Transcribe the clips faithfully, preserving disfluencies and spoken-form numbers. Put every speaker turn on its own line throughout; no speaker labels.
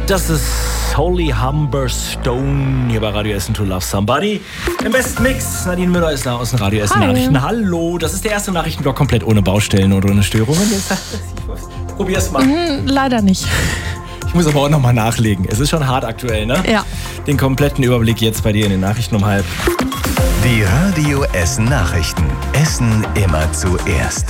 Das ist Holy Humberstone hier bei Radio Essen to Love Somebody. Im besten Mix. Nadine Müller ist da aus den Radio Essen Nachrichten. Hallo, das ist der erste Nachrichtenblock komplett ohne Baustellen und ohne Störungen. Ich probier's mal.
Mhm, leider nicht.
Ich muss aber auch nochmal nachlegen. Es ist schon hart aktuell, ne?
Ja.
Den kompletten Überblick jetzt bei dir in den Nachrichten um halb.
Die Radio Essen Nachrichten. Essen immer zuerst.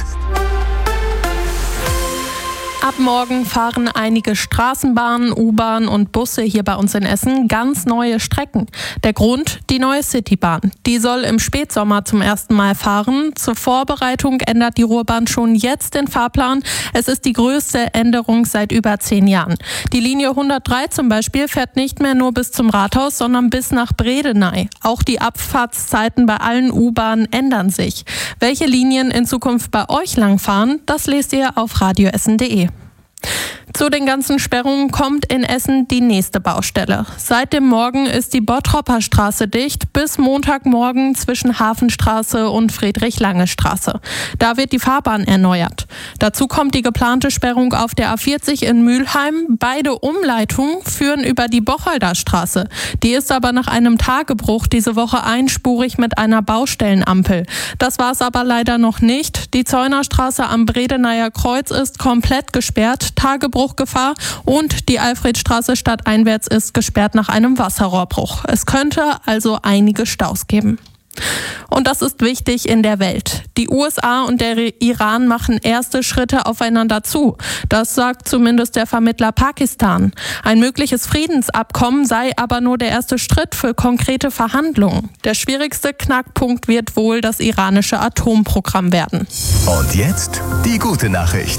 Ab morgen fahren einige Straßenbahnen, U-Bahn und Busse hier bei uns in Essen ganz neue Strecken. Der Grund? Die neue Citybahn. Die soll im Spätsommer zum ersten Mal fahren. Zur Vorbereitung ändert die Ruhrbahn schon jetzt den Fahrplan. Es ist die größte Änderung seit über zehn Jahren. Die Linie hundertdrei zum Beispiel fährt nicht mehr nur bis zum Rathaus, sondern bis nach Bredeney. Auch die Abfahrtszeiten bei allen U-Bahnen ändern sich. Welche Linien in Zukunft bei euch langfahren, das lest ihr auf radioessen punkt de. Zu den ganzen Sperrungen kommt in Essen die nächste Baustelle. Seit dem Morgen ist die Bottropper Straße dicht bis Montagmorgen zwischen Hafenstraße und Friedrich-Lange-Straße. Da wird die Fahrbahn erneuert. Dazu kommt die geplante Sperrung auf der A vierzig in Mülheim. Beide Umleitungen führen über die Bocholder Straße. Die ist aber nach einem Tagebruch diese Woche einspurig mit einer Baustellenampel. Das war es aber leider noch nicht. Die Zeunerstraße am Bredeneyer Kreuz ist komplett gesperrt. Tagebruch Gefahr und die Alfredstraße stadteinwärts ist gesperrt nach einem Wasserrohrbruch. Es könnte also einige Staus geben. Und das ist wichtig in der Welt. Die U S A und der Iran machen erste Schritte aufeinander zu. Das sagt zumindest der Vermittler Pakistan. Ein mögliches Friedensabkommen sei aber nur der erste Schritt für konkrete Verhandlungen. Der schwierigste Knackpunkt wird wohl das iranische Atomprogramm werden.
Und jetzt die gute Nachricht.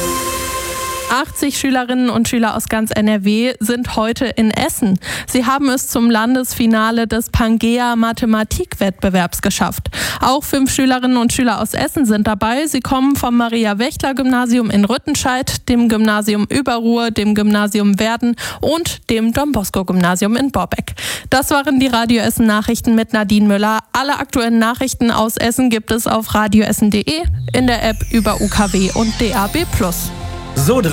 achtzig Schülerinnen und Schüler aus ganz N R W sind heute in Essen. Sie haben es zum Landesfinale des Pangea Mathematikwettbewerbs geschafft. Auch fünf Schülerinnen und Schüler aus Essen sind dabei. Sie kommen vom Maria-Wächtler-Gymnasium in Rüttenscheid, dem Gymnasium Überruhr, dem Gymnasium Werden und dem Don-Bosco-Gymnasium in Borbeck. Das waren die Radio Essen Nachrichten mit Nadine Müller. Alle aktuellen Nachrichten aus Essen gibt es auf radioessen punkt de, in der App über U K W und D A B plus.
So,